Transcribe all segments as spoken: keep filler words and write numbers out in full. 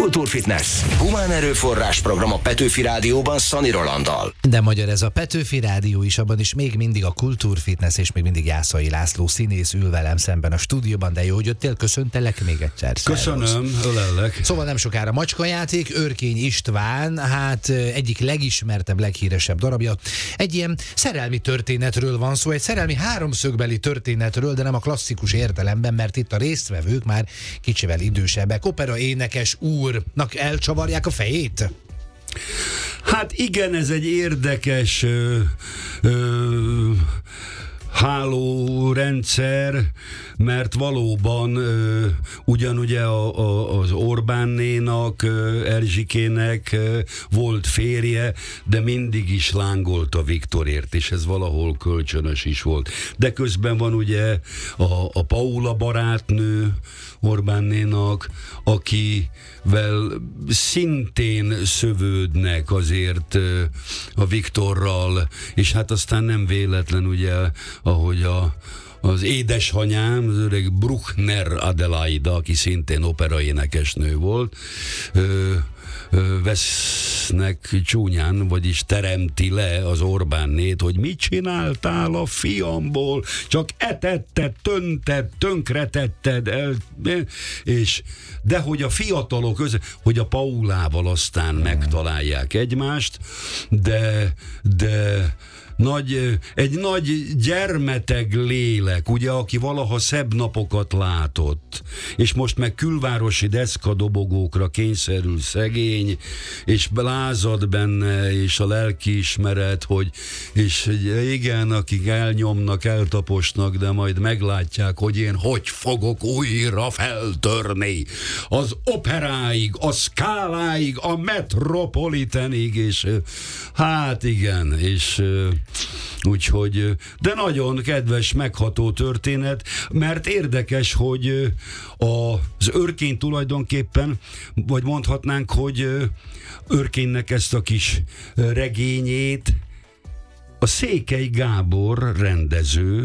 Kultúrfitness. Humán erőforrás program a Petőfi Rádióban Szani Rolanddal. De magyar ez a Petőfi Rádió is, abban is még mindig a Kultúrfitness, és még mindig Jászai László színész ül velem szemben a stúdióban, de jó, hogy jöttél, köszöntelek még egyszer. Köszönöm, ölellek. Szóval nem sokára macskajáték, Örkény István, hát egyik legismertebb, leghíresebb darabja. Egy ilyen szerelmi történetről van szó, egy szerelmi háromszögbeli történetről, de nem a klasszikus értelemben, mert itt a résztvevők már kicsivel idősebbek. Opera énekes úrnak elcsavarják a fejét? Hát igen, ez egy érdekes ö, ö, hálórendszer, mert valóban ö, ugyanúgy a, a, az Orbánnénak, ö, Erzsikének ö, volt férje, de mindig is lángolt a Viktorért, és ez valahol kölcsönös is volt. De közben van ugye a, a Paula barátnő Orbánnénak, akivel szintén szövődnek azért ö, a Viktorral, és hát aztán nem véletlen ugye, ahogy a az édesanyám, az öreg Bruckner Adelaida, aki szintén operaénekesnő volt, ö, ö, vesznek csúnyán, vagyis teremti le az Orbánnét, hogy mit csináltál a fiamból, csak etetted, tönted, tönkretetted, el, és de hogy a fiatalok között, hogy a Paulával aztán megtalálják egymást, de de Nagy, egy nagy gyermeteg lélek, ugye, aki valaha szebb napokat látott, és most meg külvárosi deszkadobogókra kényszerül szegény, és lázad benne, és a lelkiismeret, hogy és igen, akik elnyomnak, eltaposnak, de majd meglátják, hogy én hogy fogok újra feltörni az operáig, a Skáláig, a Metropolitanig, és hát igen, és úgyhogy, de nagyon kedves, megható történet, mert érdekes, hogy az Örkény tulajdonképpen, vagy mondhatnánk, hogy Örkénynek ezt a kis regényét a Székely Gábor rendező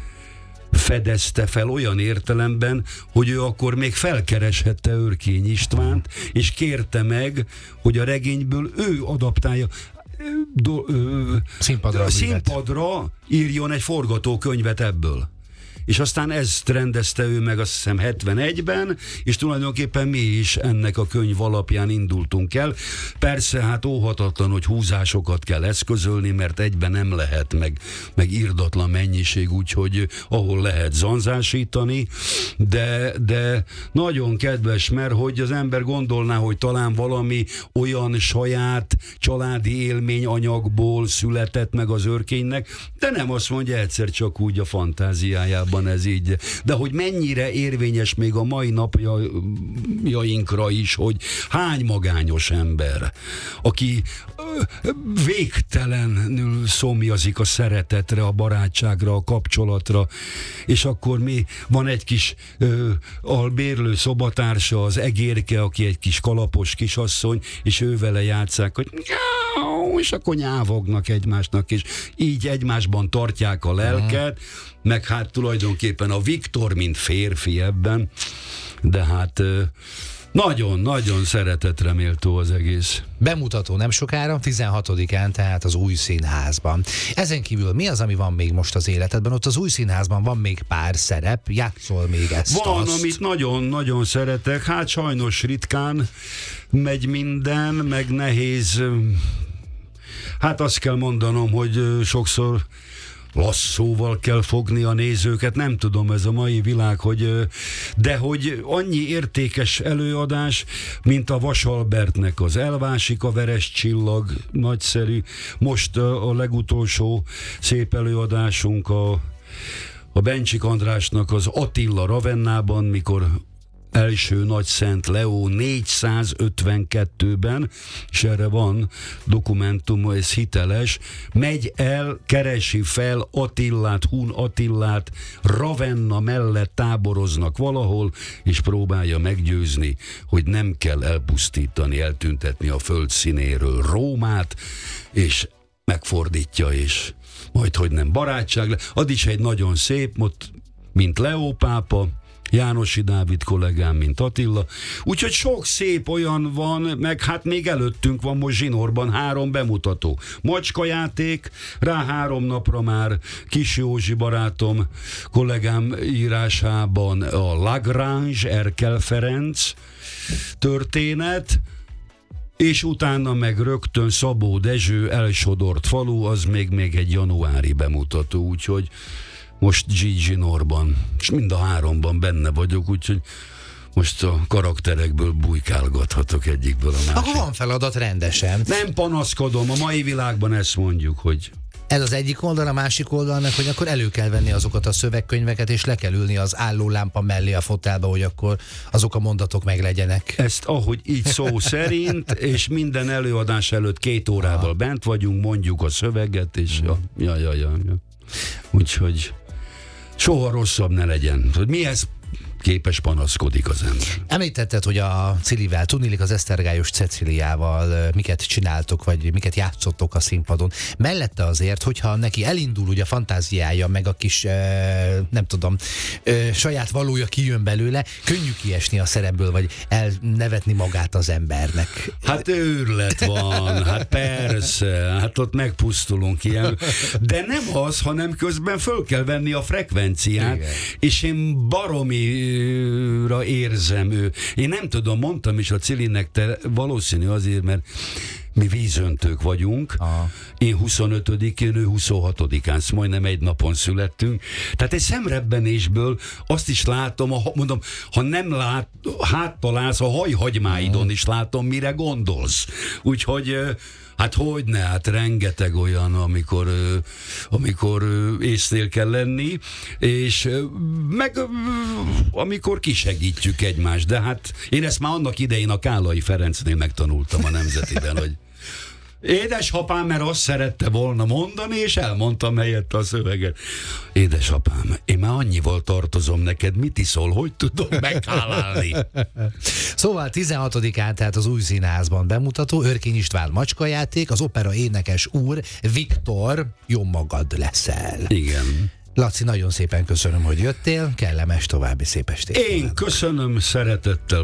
fedezte fel olyan értelemben, hogy ő akkor még felkereshette Örkény Istvánt, és kérte meg, hogy a regényből ő adaptálja. Do, ö, színpadra, színpadra írjon egy forgatókönyvet ebből. És aztán ezt rendezte ő meg, azt hiszem hetvenegyben, és tulajdonképpen mi is ennek a könyv alapján indultunk el. Persze, hát óhatatlan, hogy húzásokat kell eszközölni, mert egyben nem lehet, meg, meg irdatlan mennyiség, úgyhogy ahol lehet zanzásítani, de, de nagyon kedves, mert hogy az ember gondolná, hogy talán valami olyan saját családi élményanyagból született meg az Örkénynek, de nem, azt mondja, egyszer csak úgy a fantáziájában ez így. De hogy mennyire érvényes még a mai napjainkra is, hogy hány magányos ember, aki végtelenül szomjazik a szeretetre, a barátságra, a kapcsolatra, és akkor mi van egy kis ö, albérlő szobatársa, az Egérke, aki egy kis kalapos kisasszony, és ő vele játsszák, hogy és akkor nyávognak egymásnak, és így egymásban tartják a lelket, meg hát tulajdonképpen a Viktor, mint férfi ebben, de hát nagyon-nagyon szeretetre méltó az egész. Bemutató nem sokára, tizenhatodikán, tehát az Új Színházban. Ezen kívül mi az, ami van még most az életedben? Ott az Új Színházban van még pár szerep, játszol még ezt? Van, azt? amit nagyon-nagyon szeretek, hát sajnos ritkán megy minden, meg nehéz. Hát azt kell mondanom, hogy sokszor lasszóval kell fogni a nézőket, nem tudom, ez a mai világ, hogy de hogy annyi értékes előadás, mint a Vasalbertnek az Elvásik a veres csillag, nagyszerű, most a legutolsó szép előadásunk a, a Bencsik Andrásnak az Attila Ravennában, mikor első nagyszent Leó négyszázötvenkettőben, és erre van dokumentum, ez hiteles, megy el, keresi fel Attillát, Hun Attillát, Ravenna mellett táboroznak valahol, és próbálja meggyőzni, hogy nem kell elpusztítani, eltüntetni a föld színéről Rómát, és megfordítja, és majd, hogy nem barátság le. Az is egy nagyon szép, ott, mint Leó pápa, Jánosi Dávid kollégám, mint Attila. Úgyhogy sok szép olyan van, meg hát még előttünk van most Zsinórban három bemutató. Macskajáték, rá három napra már Kis Józsi barátom kollégám írásában a Lagrange, Erkel Ferenc történet, és utána meg rögtön Szabó Dezső, Elsodort falu, az még, még egy januári bemutató, úgyhogy most Zsinórban, és mind a háromban benne vagyok, úgyhogy most a karakterekből bujkálgathatok egyikből a másik. Akkor van feladat rendesen. Nem panaszkodom, a mai világban ezt mondjuk, hogy ez az egyik oldal, a másik oldalnak, hogy akkor elő kell venni azokat a szövegkönyveket, és le kell ülni az állólámpa mellé a fotelbe, hogy akkor azok a mondatok meglegyenek. Ezt ahogy így szó szerint, és minden előadás előtt két órával Aha. bent vagyunk, mondjuk a szöveget, és ja, ja, ja, ja, ja. Úgyhogy soha rosszabb ne legyen. Hogy mihez képes panaszkodik az ember. Említetted, hogy a Cilivel, tudniillik az Esztergályos Ceciliával miket csináltok, vagy miket játszottok a színpadon. Mellette azért, hogyha neki elindul ugye a fantáziája, meg a kis, nem tudom, saját valója kijön belőle, könnyű kiesni a szerepből, vagy elnevetni magát az embernek. Hát őrület van, hát persze, hát ott megpusztulunk ilyen. De nem az, hanem közben föl kell venni a frekvenciát, igen. És én baromi érzem ő. Én nem tudom, mondtam is a Cilinek, te valószínű azért, mert mi vízöntők vagyunk. Aha. Én huszonötödikén, ő huszonhatodikán, majdnem egy napon születtünk. Tehát egy szemrebbenésből azt is látom, a, mondom, ha nem lát, háttal állsz, a hajhagymáidon is látom, mire gondolsz. Úgyhogy hát hogyne, hát rengeteg olyan, amikor, amikor észnél kell lenni, és meg amikor kisegítjük egymást. De hát én ezt már annak idején a Kálai Ferencnél megtanultam a Nemzetiben, hogy édesapám, mert azt szerette volna mondani, és elmondtam helyette a szöveget. Édesapám, én már annyival tartozom neked, mit iszol, hogy tudom meghálálni? Szóval tizenhatodikán, tehát az Új Színházban bemutató, Örkény István Macskajáték, az opera énekes úr, Viktor, jó magad leszel. Igen. Laci, nagyon szépen köszönöm, hogy jöttél, kellemes további szép estét. Én köszönöm, szeretettel